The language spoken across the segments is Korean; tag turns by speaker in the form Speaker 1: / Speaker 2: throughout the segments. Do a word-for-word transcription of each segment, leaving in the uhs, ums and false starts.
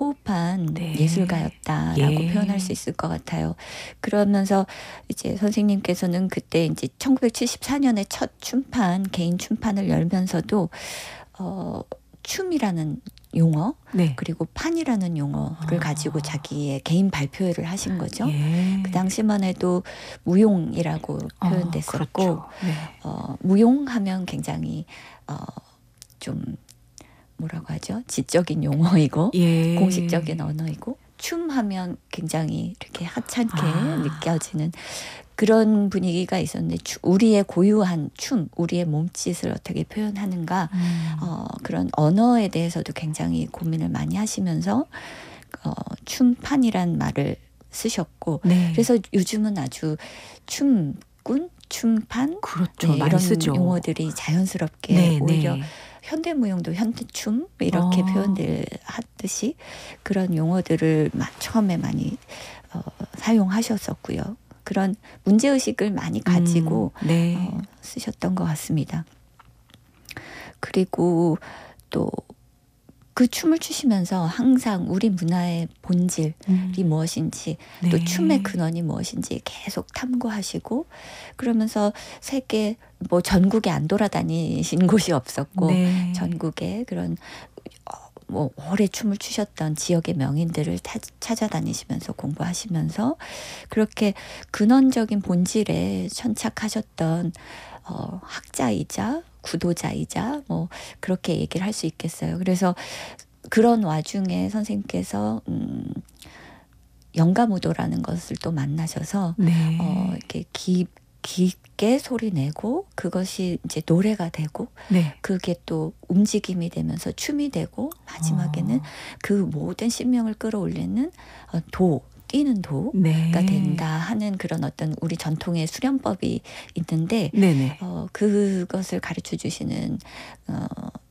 Speaker 1: 호흡한
Speaker 2: 네.
Speaker 1: 예술가였다라고
Speaker 2: 예.
Speaker 1: 표현할 수 있을 것 같아요. 그러면서 이제 선생님께서는 그때 이제 천구백칠십사 년에 첫 춤판, 개인 춤판을 열면서도 어, 춤이라는 용어
Speaker 2: 네.
Speaker 1: 그리고 판이라는 용어를
Speaker 2: 아.
Speaker 1: 가지고 자기의 개인 발표회를 하신 거죠.
Speaker 2: 예.
Speaker 1: 그 당시만 해도 무용이라고
Speaker 2: 어,
Speaker 1: 표현됐었고
Speaker 2: 그렇죠. 네.
Speaker 1: 어, 무용하면 굉장히 어, 좀 뭐라고 하죠? 지적인 용어이고
Speaker 2: 예.
Speaker 1: 공식적인 언어이고 춤하면 굉장히 이렇게 하찮게
Speaker 2: 아.
Speaker 1: 느껴지는 그런 분위기가 있었는데 추, 우리의 고유한 춤, 우리의 몸짓을 어떻게 표현하는가
Speaker 2: 음.
Speaker 1: 어, 그런 언어에 대해서도 굉장히 고민을 많이 하시면서 어, 춤판이란 말을 쓰셨고
Speaker 2: 네.
Speaker 1: 그래서 요즘은 아주 춤꾼, 춤판
Speaker 2: 그렇죠.
Speaker 1: 네,
Speaker 2: 많이
Speaker 1: 이런
Speaker 2: 쓰죠.
Speaker 1: 용어들이 자연스럽게
Speaker 2: 네,
Speaker 1: 오히려
Speaker 2: 네.
Speaker 1: 현대무용도 현대춤 이렇게
Speaker 2: 어.
Speaker 1: 표현들 하듯이 그런 용어들을 마, 처음에 많이 어, 사용하셨었고요. 그런 문제의식을 많이 가지고
Speaker 2: 음, 네.
Speaker 1: 어, 쓰셨던 것 같습니다. 그리고 또 그 춤을 추시면서 항상 우리 문화의 본질이
Speaker 2: 음.
Speaker 1: 무엇인지
Speaker 2: 네.
Speaker 1: 또 춤의 근원이 무엇인지 계속 탐구하시고 그러면서 세계 뭐 전국에 안 돌아다니신 곳이 없었고
Speaker 2: 네.
Speaker 1: 전국에 그런 어, 뭐 오래 춤을 추셨던 지역의 명인들을 타, 찾아다니시면서 공부하시면서 그렇게 근원적인 본질에 천착하셨던 어, 학자이자 구도자이자 뭐 그렇게 얘기를 할 수 있겠어요. 그래서 그런 와중에 선생님께서 음, 영가무도라는 것을 또 만나셔서
Speaker 2: 네.
Speaker 1: 어, 이렇게 깊 깊게 소리 내고 그것이 이제 노래가 되고
Speaker 2: 네.
Speaker 1: 그게 또 움직임이 되면서 춤이 되고 마지막에는
Speaker 2: 어.
Speaker 1: 그 모든 신명을 끌어올리는 어, 도 뛰는 도가
Speaker 2: 네.
Speaker 1: 된다 하는 그런 어떤 우리 전통의 수련법이 있는데
Speaker 2: 네네.
Speaker 1: 어, 그것을 가르쳐 주시는 어,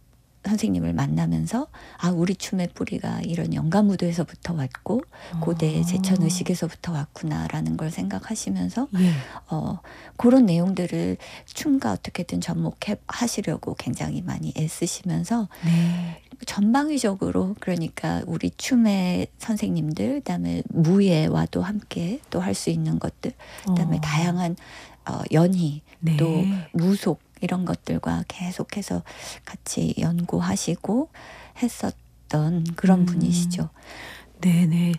Speaker 1: 선생님을 만나면서 아 우리 춤의 뿌리가 이런 영가무도에서부터 왔고 고대 제천의식에서부터 왔구나라는 걸 생각하시면서
Speaker 2: 예.
Speaker 1: 어, 그런 내용들을 춤과 어떻게든 접목해 하시려고 굉장히 많이 애쓰시면서
Speaker 2: 네.
Speaker 1: 전방위적으로 그러니까 우리 춤의 선생님들 그다음에 무예와도 함께 또 할 수 있는 것들 그다음에
Speaker 2: 어.
Speaker 1: 다양한 어, 연희
Speaker 2: 네.
Speaker 1: 또 무속 이런 것들과 계속해서 같이 연구하시고 했었던 그런
Speaker 2: 음.
Speaker 1: 분이시죠.
Speaker 2: 네네.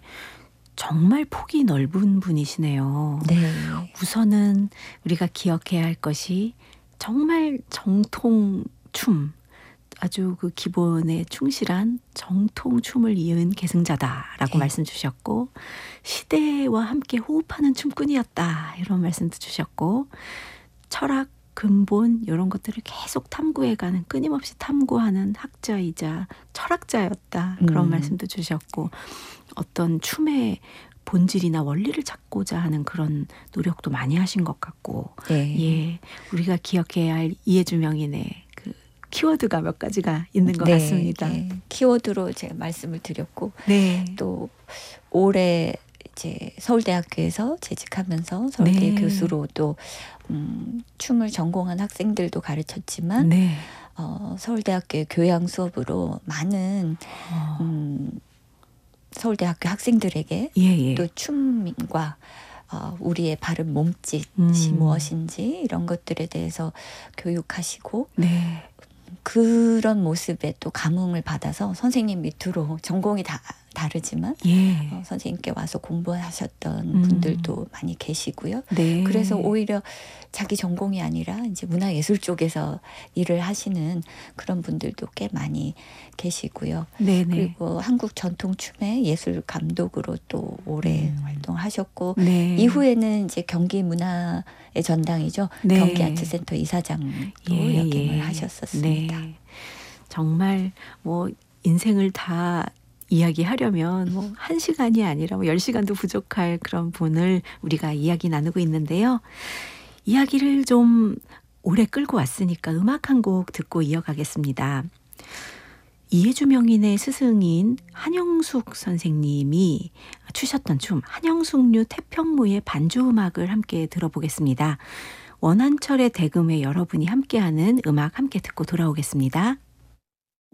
Speaker 2: 정말 폭이 넓은 분이시네요.
Speaker 1: 네.
Speaker 2: 우선은 우리가 기억해야 할 것이 정말 정통 춤, 아주 그 기본에 충실한 정통 춤을 이은 계승자다라고
Speaker 1: 네.
Speaker 2: 말씀 주셨고 시대와 함께 호흡하는 춤꾼이었다 이런 말씀도 주셨고 철학, 근본 이런 것들을 계속 탐구해가는 끊임없이 탐구하는 학자이자 철학자였다 그런
Speaker 1: 음.
Speaker 2: 말씀도 주셨고 어떤 춤의 본질이나 원리를 찾고자 하는 그런 노력도 많이 하신 것 같고
Speaker 1: 네.
Speaker 2: 예, 우리가 기억해야 할 이해주 명인의 그 키워드가 몇 가지가 있는 것
Speaker 1: 네,
Speaker 2: 같습니다.
Speaker 1: 네. 키워드로 제가 말씀을 드렸고
Speaker 2: 네.
Speaker 1: 또 올해 이제 서울대학교에서 재직하면서 서울대
Speaker 2: 네.
Speaker 1: 교수로 또 음, 춤을 전공한 학생들도 가르쳤지만
Speaker 2: 네.
Speaker 1: 어, 서울대학교의 교양 수업으로 많은
Speaker 2: 어.
Speaker 1: 음, 서울대학교 학생들에게
Speaker 2: 예, 예.
Speaker 1: 또 춤과 어, 우리의 바른 몸짓이
Speaker 2: 음.
Speaker 1: 무엇인지 이런 것들에 대해서 교육하시고
Speaker 2: 네.
Speaker 1: 그런 모습에 또 감흥을 받아서 선생님 밑으로 전공이 다 다르지만
Speaker 2: 예.
Speaker 1: 어, 선생님께 와서 공부하셨던
Speaker 2: 음.
Speaker 1: 분들도 많이 계시고요.
Speaker 2: 네.
Speaker 1: 그래서 오히려 자기 전공이 아니라 이제 문화예술 쪽에서 일을 하시는 그런 분들도 꽤 많이 계시고요.
Speaker 2: 네네.
Speaker 1: 그리고 한국 전통춤의 예술 감독으로 또 오래
Speaker 2: 음.
Speaker 1: 활동하셨고
Speaker 2: 네.
Speaker 1: 이후에는 이제 경기 문화의 전당이죠.
Speaker 2: 네.
Speaker 1: 경기 아트센터 이사장도
Speaker 2: 예,
Speaker 1: 역임을
Speaker 2: 예.
Speaker 1: 하셨었습니다.
Speaker 2: 네. 정말 뭐 인생을 다 이야기하려면 뭐 한 시간이 아니라 뭐 열 시간도 부족할 그런 분을 우리가 이야기 나누고 있는데요. 이야기를 좀 오래 끌고 왔으니까 음악 한 곡 듣고 이어가겠습니다. 이해주 명인의 스승인 한영숙 선생님이 추셨던 춤 한영숙류 태평무의 반주 음악을 함께 들어보겠습니다. 원한철의 대금에 여러분이 함께하는 음악 함께 듣고 돌아오겠습니다.